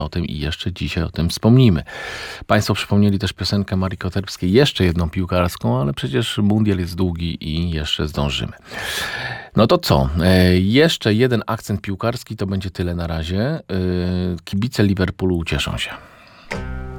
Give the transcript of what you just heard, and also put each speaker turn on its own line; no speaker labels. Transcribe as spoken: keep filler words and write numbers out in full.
o tym i jeszcze dzisiaj o tym wspomnimy. Państwo przypomnieli też piosenkę Marii Koterbskiej, jeszcze jedną piłkarską, ale przecież mundial jest długi i jeszcze zdążymy. No to co? E, jeszcze jeden akcent piłkarski, to będzie tyle na razie. E, kibice Liverpoolu ucieszą się.